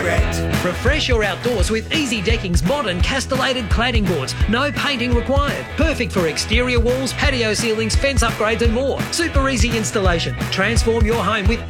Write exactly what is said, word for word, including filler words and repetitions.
Direct. Refresh your outdoors with Easy Decking's modern castellated cladding boards. No painting required. Perfect for exterior walls, patio ceilings, fence upgrades and more. Super easy installation. Transform your home with